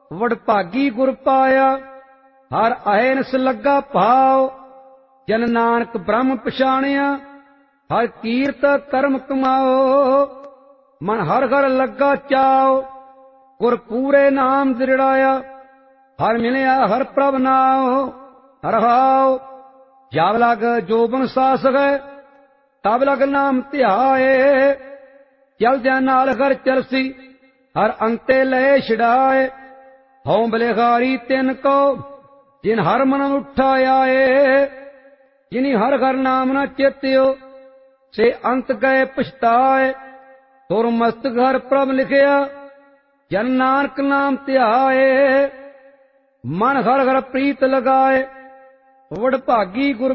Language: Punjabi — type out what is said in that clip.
ਵਡਭਾਗੀ ਗੁਰ ਪਾਇਆ। ਹਰ ਅਹੈਨਸ ਲੱਗਾ ਭਾਉ, ਜਨ ਨਾਨਕ ਬ੍ਰਹਮ ਪਛਾਣਿਆ। ਹਰ ਕੀਰਤ ਕਰਮ ਕਮਾਓ, ਮਨ ਹਰ ਹਰ ਲੱਗਾ ਚਾਉ। ਗੁਰ ਪੂਰੇ ਨਾਮ ਦ੍ਰਿੜਾਇਆ, ਹਰ ਮਿਲਿਆ ਹਰ ਪ੍ਰਭ ਨਾਉ। ਰਹਾਉ ਜਬ ਲਗ ਜੋਬਨ ਸਾਸ ਗਏ, ਤਬ ਲਗ ਨਾਮ ਧਿਆਏ। ਚਲਦਿਆਂ ਨਾਲ ਹਰ ਚਰਸੀ, ਹਰ ਅੰਤੇ ਲਏ ਛਡਾਏ। ਹਉ ਬਲਿਹਾਰੀ ਤਿਨ ਕੋ, ਜਿਨ ਹਰ ਮਨ ਉਠਾ ਆਏ। ਜਿਨੀ ਹਰ ਹਰ ਨਾਮ ਨ ਚੇਤਿਓ, ਸੇ ਅੰਤ ਗਏ ਪਛਤਾਏ। ਤੁਰ ਮਸਤਕ ਹਰ ਪ੍ਰਭ ਲਿਖਿਆ, ਜਨ ਨਾਨਕ ਨਾਮ ਧਿਆਏ। ਮਨ ਹਰ ਹਰ ਪ੍ਰੀਤ ਲਗਾਏ, ਵਡਭਾਗੀ ਗੁਰ